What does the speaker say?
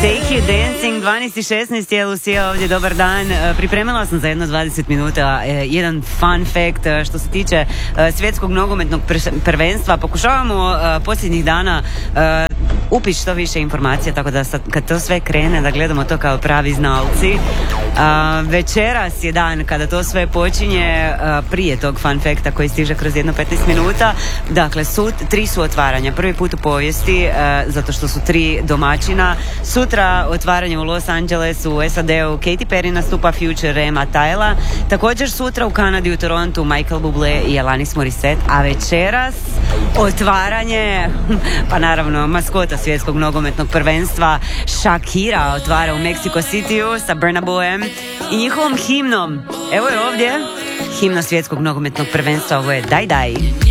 Take You Dancing, 12.16 je Lucija ovdje, dobar dan. Pripremila sam za jedno 20 minuta jedan fun fact što se tiče svjetskog nogometnog prvenstva. Pokušavamo posljednjih dana upići što više informacija, tako da sad, kad to sve krene, da gledamo to kao pravi znalci. Večeras je dan kada to sve počinje, prije tog fun facta koji stiže kroz jedno 15 minuta. Dakle, 3 su otvaranja. Prvi put u povijesti, zato što su 3 domaćina. Sutra otvaranje u Los Angelesu, u SAD-u, Katy Perry nastupa, Future, Rema, Tyla. Također sutra u Kanadi, u Torontu, Michael Bublé i Alanis Morissette. A večeras otvaranje, pa naravno maskota svjetskog nogometnog prvenstva, Shakira otvara u Mexico Cityu sa Burna Boyem i njihovom himnom. Evo je ovdje himna svjetskog nogometnog prvenstva, ovo je Daj Daj.